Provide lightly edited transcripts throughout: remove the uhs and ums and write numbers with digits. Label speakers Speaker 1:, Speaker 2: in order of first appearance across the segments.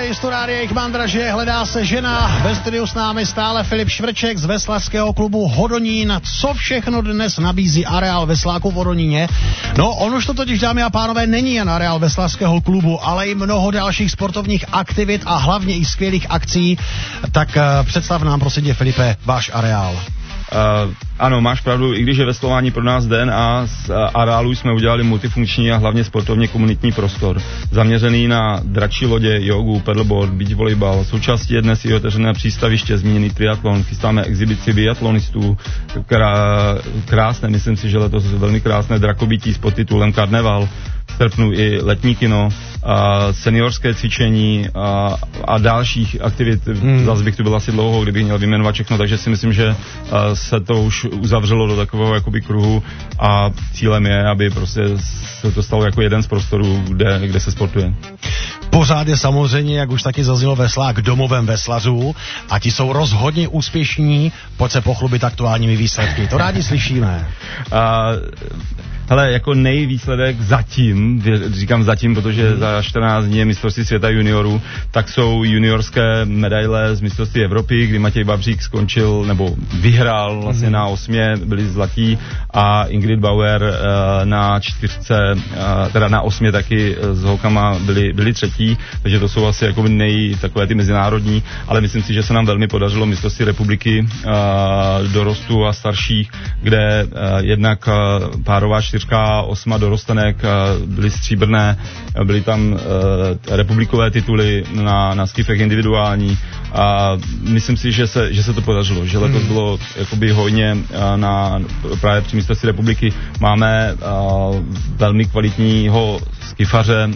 Speaker 1: playlistu Rádia Ikman, draže, hledá se žena. Ve studiu s námi stále Filip Švrček z veslařského klubu Hodonín. Co všechno dnes nabízí areál vesláku v Hodoníně? No, on už to totiž, dámy a pánové, není jen areál veslařského klubu, ale i mnoho dalších sportovních aktivit a hlavně i skvělých akcí. Tak představ nám, prosím tě, Filipe, váš areál.
Speaker 2: Ano, máš pravdu, i když je veslování pro nás den a z areálu jsme udělali multifunkční a hlavně sportovně komunitní prostor, zaměřený na dračí lodě, jogu, paddleboard, beach volejbal. Součástí je dnes i otevřené přístaviště, zmíněný triatlon, chystáme exibici biatlonistů, krásné, myslím si, že letos velmi krásné drakobití s podtitulem Karneval, v srpnu i letní kino, seniorské cvičení a dalších aktivit. Zase bych tu byl asi dlouho, kdybych měl vyjmenovat všechno, takže si myslím, že se to už uzavřelo do takového jakoby kruhu a cílem je, aby prostě se to stalo jako jeden z prostorů, kde se sportuje.
Speaker 1: Pořád je samozřejmě, jak už taky zaznělo, veslák domovem veslařů a ti jsou rozhodně úspěšní. Pojď se pochlubit aktuálními výsledky, to rádi slyšíme.
Speaker 2: Hele, jako nejvýsledek zatím, říkám zatím, protože za 14 dní je mistrovství světa juniorů, tak jsou juniorské medaile z mistrovství Evropy, kdy Matěj Babřík skončil, nebo vyhrál vlastně na 8, byli zlatí, a Ingrid Bauer na 4, teda na 8 taky s holkama byli třetí, takže to jsou asi jako takové ty mezinárodní, ale myslím si, že se nám velmi podařilo mistrovství republiky dorostu a starších, kde jednak párová 4, 8 dorostenek byly stříbrné, byly tam republikové tituly na skifech individuální a myslím si, že se to podařilo, že letos bylo jakoby hojně právě při mistrovství republiky. Máme velmi kvalitního skifaře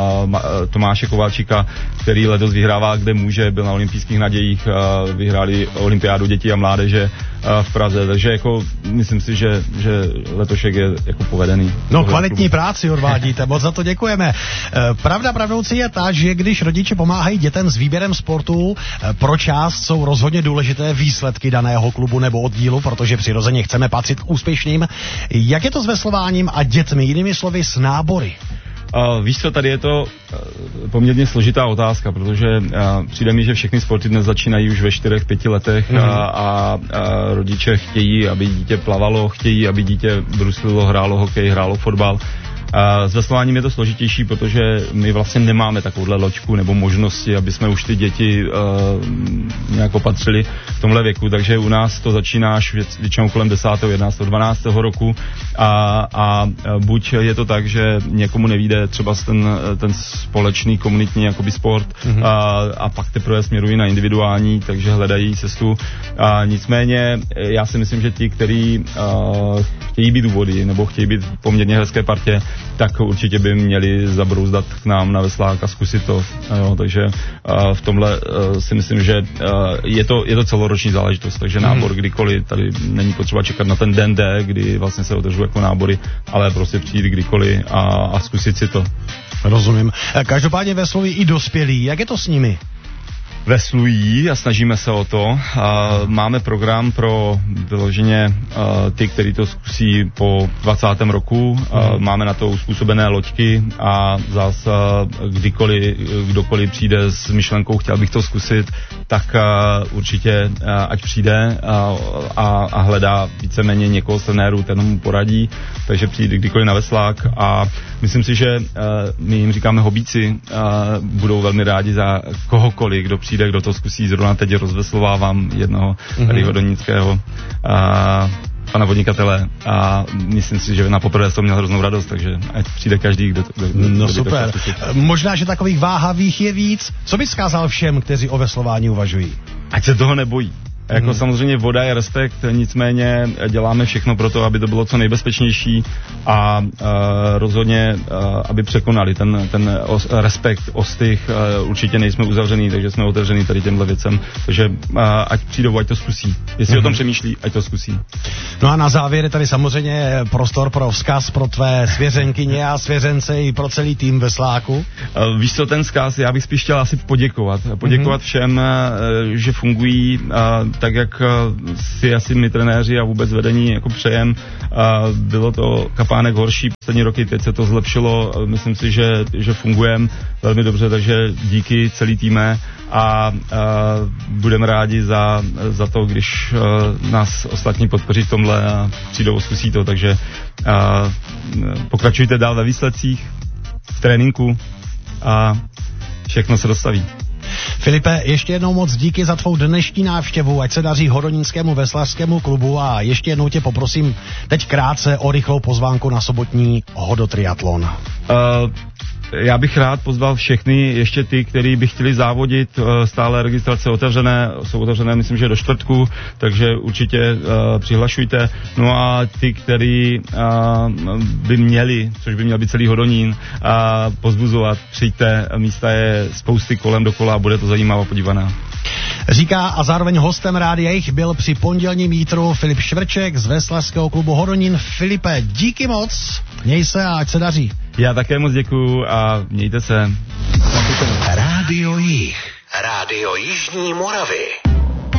Speaker 2: Tomáše Kovalčíka, který letos vyhrává, kde může, byl na olympijských nadějích, vyhráli olympiádu dětí a mládeže v Praze, takže jako myslím si, že letošek je jako povedený.
Speaker 1: No, kvalitní práci odvádíte, moc za to děkujeme. Pravda pravdoucí je ta, že když rodiče pomáhají dětem s výběrem sportu, pro část jsou rozhodně důležité výsledky daného klubu nebo oddílu, protože přirozeně chceme patřit k úspěšným. Jak je to s veslováním a dětmi, jinými slovy s nábory?
Speaker 2: Víš co, tady je to poměrně složitá otázka, protože přijde mi, že všechny sporty dnes začínají už ve 4-5 letech a rodiče chtějí, aby dítě plavalo, chtějí, aby dítě bruslilo, hrálo hokej, hrálo fotbal. S veslováním je to složitější, protože my vlastně nemáme takovouhle loďku nebo možnosti, aby jsme už ty děti nějak opatřili v tomhle věku, takže u nás to začíná až většinou kolem 10., 11., 12. roku a buď je to tak, že někomu nevyjde třeba ten společný komunitní jakoby sport a pak teprve směrují na individuální, takže hledají cestu. Nicméně já si myslím, že ti, kteří chtějí být u vody nebo chtějí být v poměrně hezké partě, tak určitě by měli zabrouzdat k nám na veslák a zkusit to. Jo, takže v tomhle si myslím, že je to celoroční záležitost, takže nábor kdykoliv, tady není potřeba čekat na ten den D, kdy vlastně se otevřou jako nábory, ale prostě přijít kdykoliv a zkusit si to.
Speaker 1: Rozumím. Každopádně veslují i dospělí. Jak je to s nimi?
Speaker 2: Veslují a snažíme se o to. Máme program pro vyloženě ty, kteří to zkusí po 20. roku. Máme na to uspůsobené loďky a zase kdokoliv přijde s myšlenkou, chtěl bych to zkusit, tak určitě ať přijde a hledá víceméně někoho z trenérů, ten mu poradí, takže přijde kdykoliv na veslák a myslím si, že my jim říkáme hobíci, budou velmi rádi za kohokoliv, kdo přijde, kdo to zkusí. Zrovna teď rozveslovávám jednoho tady hodonického pana podnikatele a myslím si, že na poprvé jsem měl hroznou radost, takže ať přijde každý, kdo
Speaker 1: no super. Možná, že takových váhavých je víc. Co bys vzkázal všem, kteří o veslování uvažují?
Speaker 2: Ať se toho nebojí. Jako samozřejmě voda je respekt, nicméně děláme všechno pro to, aby to bylo co nejbezpečnější a rozhodně, aby překonali ten respekt, ostych. Určitě nejsme uzavřený, takže jsme otevřený tady těmhle věcem, takže ať přijdou, ať to zkusí. Jestli o tom přemýšlí, ať to zkusí.
Speaker 1: No a na závěr je tady samozřejmě prostor pro vzkaz pro tvé svěřenkyně a svěřence i pro celý tým vesláku.
Speaker 2: Víš co, ten vzkaz, já bych spíš chtěl asi poděkovat všem, že fungují. tak, jak si asi my trenéři a vůbec vedení jako přejem. Bylo to kapánek horší poslední roky, teď se to zlepšilo, myslím si, že fungujeme velmi dobře, takže díky celý týme a budeme rádi za to, když nás ostatní podpoří v tomhle a přijdou a zkusí to, takže pokračujte dál ve výsledcích, v tréninku a všechno se dostaví.
Speaker 1: Filipe, ještě jednou moc díky za tvou dnešní návštěvu, ať se daří hodonínskému veslařskému klubu a ještě jednou tě poprosím teď krátce o rychlou pozvánku na sobotní hodotriatlon.
Speaker 2: Já bych rád pozval všechny, ještě ty, kteří by chtěli závodit, stále registrace jsou otevřené, myslím, že do čtvrtku, takže určitě přihlašujte. No a ty, kteří by měli, což by měl být celý Hodonín, pozbuzovat, přijďte, místa je spousty kolem dokola a bude to zajímavá podívaná.
Speaker 1: Říká a zároveň hostem Rádia Jich byl při pondělním jítru Filip Švrček z veslařského klubu Hodonín. Filipe, díky moc, měj se a ať se daří.
Speaker 2: Já také moc děkuju a mějte se.
Speaker 3: Rádio Jich, Rádio Jižní Moravy.